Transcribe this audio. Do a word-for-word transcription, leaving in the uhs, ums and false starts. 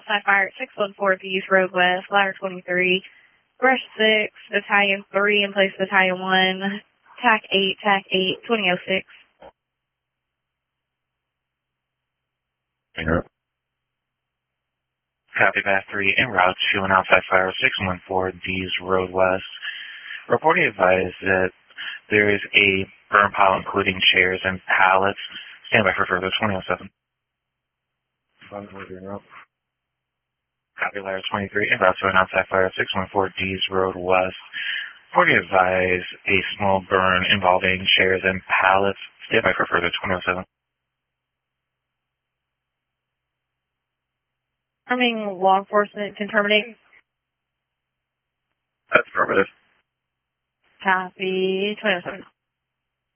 outside fire at six one four Views Road West, ladder twenty-three, brush six, battalion three in place of battalion one, tac eight, tac eight, twenty oh six. Yep. Copy, Bath three, en route to an outside fire six one four Views Road West. Reporting advised that there is a burn pile including chairs and pallets. Stand by for further twenty oh seven. Copy, ladder twenty-three, en route to an outside fire six one four Views Road West. Reporting advised a small burn involving chairs and pallets. Stand by for further twenty oh seven. Confirming law enforcement can terminate. That's affirmative. Copy, twenty oh seven.